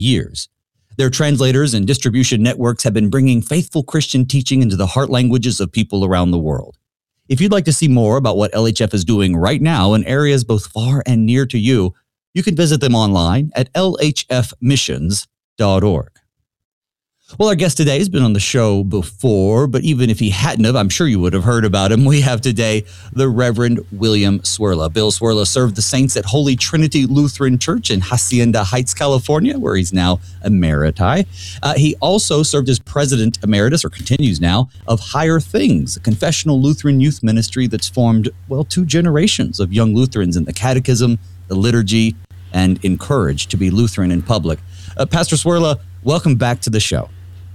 years. Their translators and distribution networks have been bringing faithful Christian teaching into the heart languages of people around the world. If you'd like to see more about what LHF is doing right now in areas both far and near to you, you can visit them online at lhfmissions.org. Well, our guest today has been on the show before, but even if he hadn't have, I'm sure you would have heard about him. We have today the Reverend William Cwirla. Bill Cwirla served the saints at Holy Trinity Lutheran Church in Hacienda Heights, California, where he's now emeriti. He also served as president emeritus, or continues now, of Higher Things, a confessional Lutheran youth ministry that's formed, well, 2 generations of young Lutherans in the catechism, the liturgy, and encouraged to be Lutheran in public. Pastor Cwirla, welcome back to the show.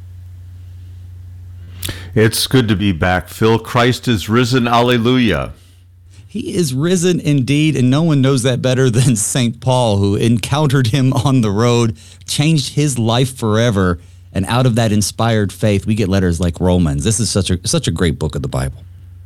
It's good to be back, Phil. Christ is risen. Alleluia. He is risen indeed, and no one knows that better than St. Paul, who encountered him on the road, changed his life forever, and out of that inspired faith, we get letters like Romans. This is such a great book of the Bible.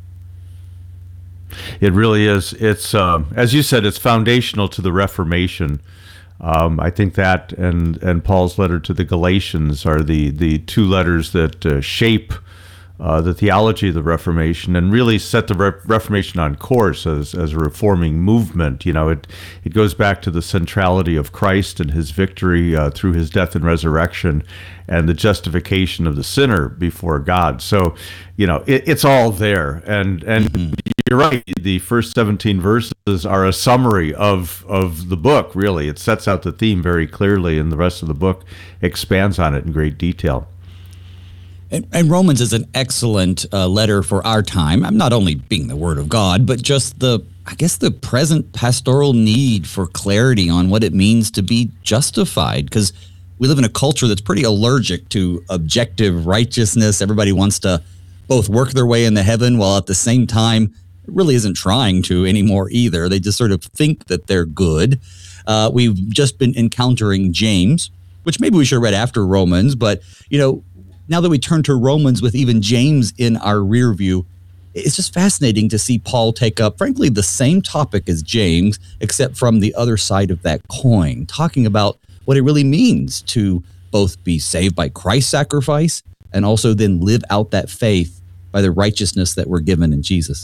It really is. It's, as you said, it's foundational to the Reformation. I think that and Paul's letter to the Galatians are the 2 letters that shape the theology of the Reformation and really set the Reformation on course as a reforming movement. You know, it goes back to the centrality of Christ and his victory through his death and resurrection and the justification of the sinner before God. So, you know, it's all there. And you're right, the first 17 verses are a summary of the book, really. It sets out the theme very clearly, and the rest of the book expands on it in great detail. And Romans is an excellent letter for our time. I'm not only being the Word of God, but just the present pastoral need for clarity on what it means to be justified. Because we live in a culture that's pretty allergic to objective righteousness. Everybody wants to both work their way into heaven while at the same time it really isn't trying to anymore either. They just sort of think that they're good. We've just been encountering James, which maybe we should have read after Romans, but, you know, now that we turn to Romans with even James in our rear view, it's just fascinating to see Paul take up, frankly, the same topic as James, except from the other side of that coin, talking about what it really means to both be saved by Christ's sacrifice and also then live out that faith by the righteousness that we're given in Jesus.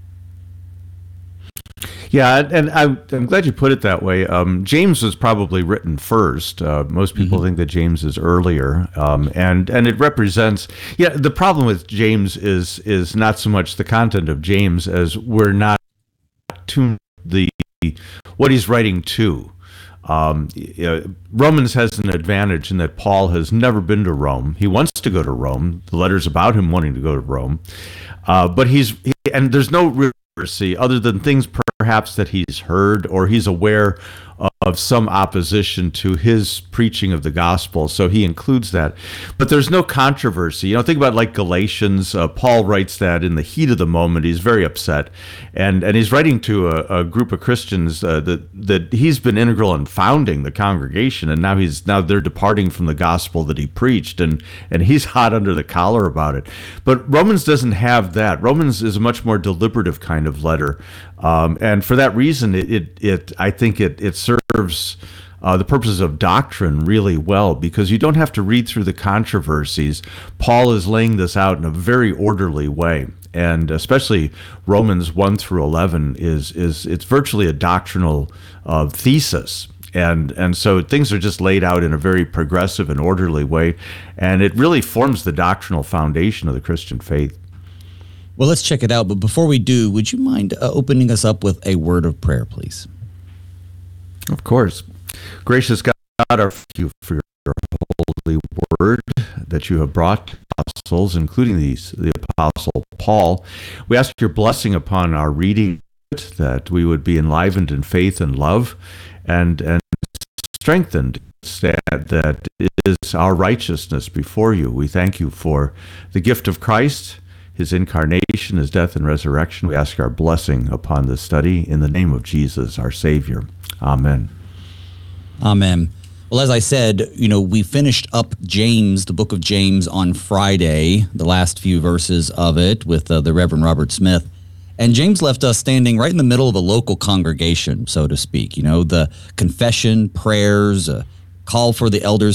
Yeah, and I'm glad you put it that way. James was probably written first. Most people think that James is earlier, and it represents. Yeah, the problem with James is not so much the content of James as we're not to what he's writing to. Romans has an advantage in that Paul has never been to Rome. He wants to go to Rome. The letter's about him wanting to go to Rome, but and there's no real other than things perhaps that he's heard or he's aware of some opposition to his preaching of the gospel, so he includes that. But there's no controversy. You know, think about like Galatians. Paul writes that in the heat of the moment. He's very upset, and he's writing to a group of Christians that he's been integral in founding the congregation, and now they're departing from the gospel that he preached, and he's hot under the collar about it. But Romans doesn't have that. Romans is a much more deliberative kind of letter, and for that reason, I think it serves the purposes of doctrine really well, because you don't have to read through the controversies. Paul is laying this out in a very orderly way, and especially Romans 1 through 11 it's virtually a doctrinal thesis. And so things are just laid out in a very progressive and orderly way, and it really forms the doctrinal foundation of the Christian faith. Well, let's check it out. But before we do, would you mind opening us up with a word of prayer, please? Of course. Gracious God, thank you for your holy word that you have brought to apostles, including the apostle Paul. We ask your blessing upon our reading, that we would be enlivened in faith and love and strengthened, that is our righteousness before you. We thank you for the gift of Christ, his incarnation, his death and resurrection. We ask our blessing upon this study in the name of Jesus, our Savior. Amen. Amen. Well, as I said, we finished up James, the book of James, on Friday, the last few verses of it with the Reverend Robert Smith. And James left us standing right in the middle of a local congregation, so to speak. The confession, prayers, call for the elders